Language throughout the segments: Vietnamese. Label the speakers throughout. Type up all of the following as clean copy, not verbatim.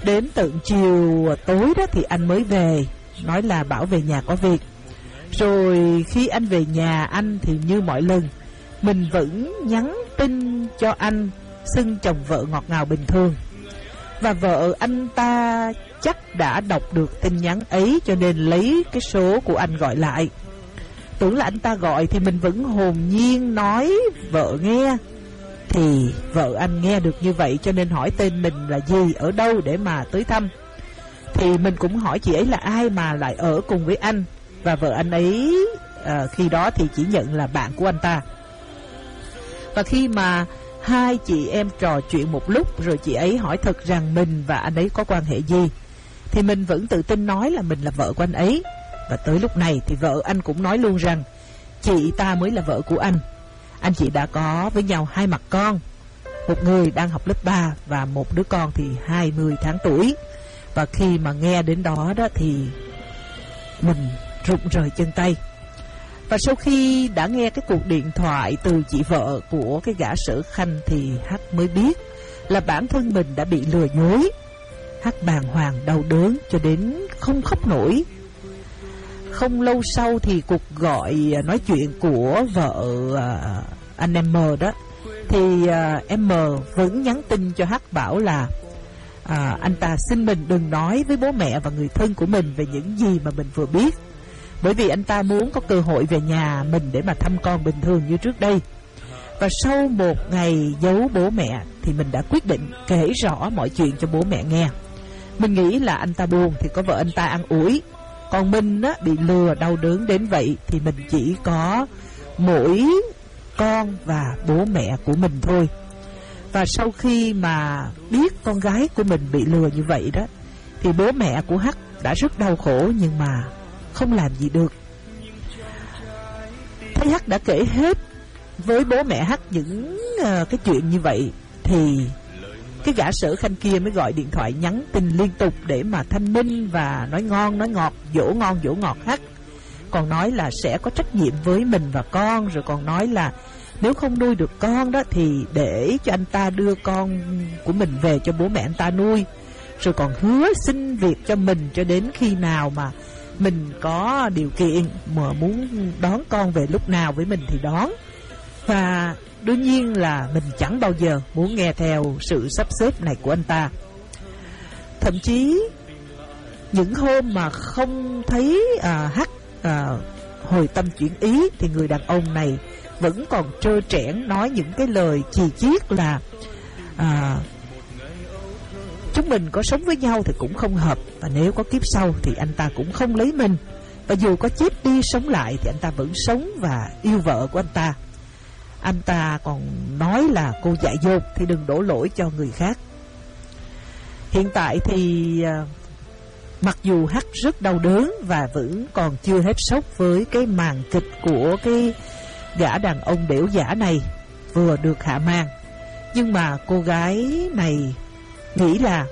Speaker 1: Đến tận chiều tối đó thì anh mới về, nói là bảo về nhà có việc. Rồi khi anh về nhà anh thì như mọi lần, mình vẫn nhắn tin cho anh, xưng chồng vợ ngọt ngào bình thường. Và vợ anh ta chắc đã đọc được tin nhắn ấy, cho nên lấy cái số của anh gọi lại. Tưởng là anh ta gọi thì mình vẫn hồn nhiên nói vợ nghe. Thì vợ anh nghe được như vậy cho nên hỏi tên mình là gì, ở đâu để mà tới thăm. Thì mình cũng hỏi chị ấy là ai mà lại ở cùng với anh. Và vợ anh ấy khi đó thì chỉ nhận là bạn của anh ta. Và khi mà hai chị em trò chuyện một lúc rồi chị ấy hỏi thật rằng mình và anh ấy có quan hệ gì, thì mình vẫn tự tin nói là mình là vợ của anh ấy. Và tới lúc này thì vợ anh cũng nói luôn rằng chị ta mới là vợ của anh. Anh chị đã có với nhau 2 mặt con, một người đang học lớp 3 và một đứa con thì 20 tháng tuổi. Và khi mà nghe đến đó đó thì mình rụng rời chân tay. Và sau khi đã nghe cái cuộc điện thoại từ chị vợ của cái gã Sở Khanh thì Hắc mới biết là bản thân mình đã bị lừa dối. Hắc bàng hoàng đau đớn cho đến không khóc nổi. Không lâu sau thì cuộc gọi nói chuyện của vợ anh em M đó, thì em M vẫn nhắn tin cho Hắc bảo là anh ta xin mình đừng nói với bố mẹ và người thân của mình về những gì mà mình vừa biết, bởi vì anh ta muốn có cơ hội về nhà mình để mà thăm con bình thường như trước đây. Và sau một ngày giấu bố mẹ thì mình đã quyết định kể rõ mọi chuyện cho bố mẹ nghe. Mình nghĩ là anh ta buồn thì có vợ anh ta an ủi, còn mình á, bị lừa đau đớn đến vậy thì mình chỉ có mỗi con và bố mẹ của mình thôi. Và sau khi mà biết con gái của mình bị lừa như vậy đó, thì bố mẹ của Hắc đã rất đau khổ nhưng mà không làm gì được. Thấy Hắc đã kể hết với bố mẹ Hắc những cái chuyện như vậy thì cái gã Sở Khanh kia mới gọi điện thoại nhắn tin liên tục để mà thanh minh và nói ngon nói ngọt, dỗ ngon dỗ ngọt Hắc. Còn nói là sẽ có trách nhiệm với mình và con, rồi còn nói là nếu không nuôi được con đó thì để cho anh ta đưa con của mình về cho bố mẹ anh ta nuôi. Rồi còn hứa xin việc cho mình cho đến khi nào mà mình có điều kiện mà muốn đón con về lúc nào với mình thì đón. Và đương nhiên là mình chẳng bao giờ muốn nghe theo sự sắp xếp này của anh ta. Thậm chí những hôm mà không thấy Hắc hồi tâm chuyển ý thì người đàn ông này vẫn còn trơ trẽn nói những cái lời chì chiết là chúng mình có sống với nhau thì cũng không hợp, và nếu có kiếp sau thì anh ta cũng không lấy mình, và dù có chết đi sống lại thì anh ta vẫn sống và yêu vợ của anh ta. Anh ta còn nói là cô dại dột thì đừng đổ lỗi cho người khác. Hiện tại thì mặc dù Hắc rất đau đớn và vẫn còn chưa hết sốc với cái màn kịch của cái gã đàn ông đểu giả này vừa được hạ màn, nhưng mà cô gái này nghĩ là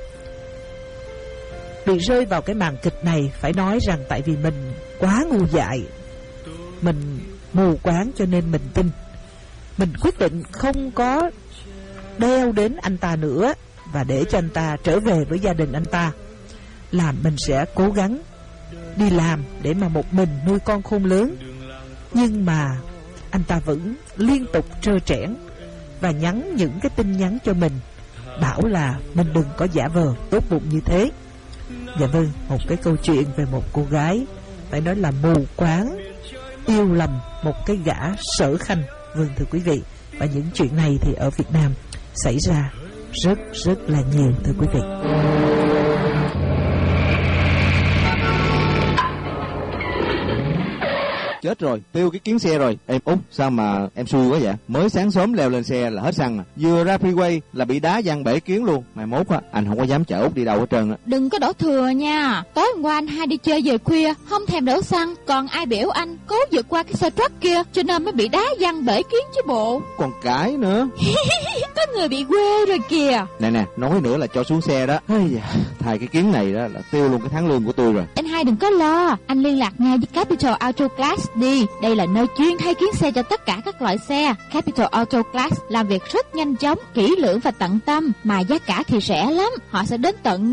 Speaker 1: bị rơi vào cái màn kịch này phải nói rằng tại vì mình quá ngu dại, mình mù quáng cho nên mình tin. Mình quyết định không có đeo đến anh ta nữa và để cho anh ta trở về với gia đình anh ta, là mình sẽ cố gắng đi làm để mà một mình nuôi con khôn lớn. Nhưng mà anh ta vẫn liên tục trơ trẽn và nhắn những cái tin nhắn cho mình, bảo là mình đừng có giả vờ tốt bụng như thế. Dạ vâng, một cái câu chuyện về một cô gái phải nói là mù quáng yêu lầm một cái gã Sở Khanh. Vâng thưa quý vị, và những chuyện này thì ở Việt Nam xảy ra rất là nhiều thưa quý vị.
Speaker 2: Chết rồi, tiêu cái kiến xe rồi. Em Út, sao mà em xui quá vậy? Mới sáng sớm leo lên xe là hết xăng à. Vừa ra freeway là bị đá văng bể kiến luôn. Mai mốt á, anh không có dám chở Út đi đâu hết trơn á.
Speaker 3: Đừng có đổ thừa nha. Tối hôm qua anh hai đi chơi về khuya, không thèm đổ xăng, còn ai biểu anh cố vượt qua cái xe truck kia, cho nên mới bị đá văng bể kiến chứ bộ.
Speaker 2: Còn cãi nữa.
Speaker 3: Có người bị quê rồi kìa.
Speaker 2: Nè, nói nữa là cho xuống xe đó. Thay cái kiến này đó là tiêu luôn cái tháng lương của tôi rồi.
Speaker 3: Anh hai đừng có lo, anh liên lạc ngay với Capital Auto Class đi. Đây là nơi chuyên thay kiến xe cho tất cả các loại xe. Capital Auto Class làm việc rất nhanh chóng, kỹ lưỡng và tận tâm, mà giá cả thì rẻ lắm. Họ sẽ đến tận